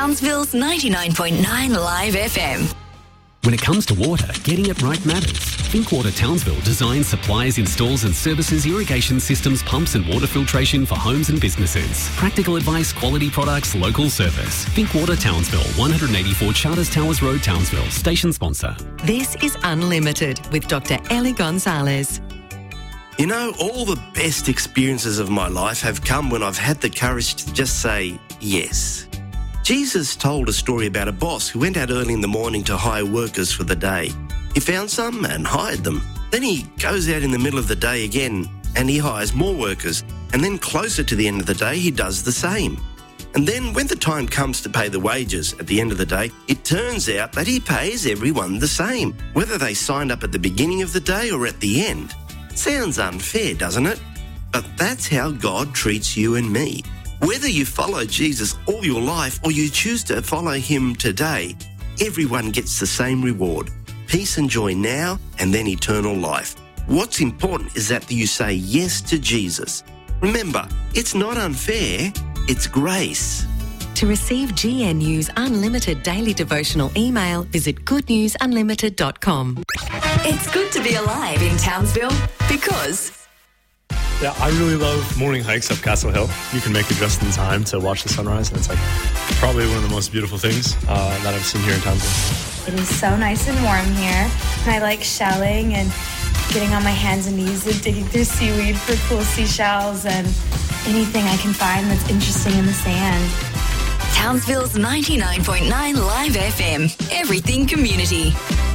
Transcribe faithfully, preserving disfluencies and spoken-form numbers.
Townsville's ninety-nine point nine Live F M. When it comes to water, getting it right matters. ThinkWater Townsville designs, supplies, installs and services irrigation systems, pumps and water filtration for homes and businesses. Practical advice, quality products, local service. ThinkWater Townsville, one eighty-four Charters Towers Road, Townsville. Station sponsor. This is Unlimited with Doctor Ellie Gonzalez. You know, all the best experiences of my life have come when I've had the courage to just say yes. Jesus told a story about a boss who went out early in the morning to hire workers for the day. He found some and hired them. Then he goes out in the middle of the day again and he hires more workers. And then closer to the end of the day, he does the same. And then when the time comes to pay the wages at the end of the day, it turns out that he pays everyone the same, whether they signed up at the beginning of the day or at the end. Sounds unfair, doesn't it? But that's how God treats you and me. Whether you follow Jesus all your life or you choose to follow him today, everyone gets the same reward. Peace and joy now and then eternal life. What's important is that you say yes to Jesus. Remember, it's not unfair, it's grace. To receive G N U's unlimited daily devotional email, visit good news unlimited dot com. It's good to be alive in Townsville because... Yeah, I really love morning hikes up Castle Hill. You can make it just in time to watch the sunrise, and it's like probably one of the most beautiful things uh, that I've seen here in Townsville. It is so nice and warm here. I like shelling and getting on my hands and knees and digging through seaweed for cool seashells and anything I can find that's interesting in the sand. Townsville's ninety-nine point nine Live F M. Everything community.